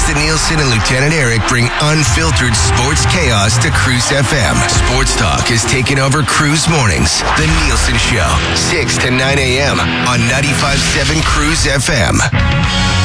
Lisa Nielsen and Lieutenant Eric bring unfiltered sports chaos to Cruise FM. Sports talk is taking over Cruise Mornings. The Nielsen Show, 6 to 9 a.m. on 95.7 Cruise FM.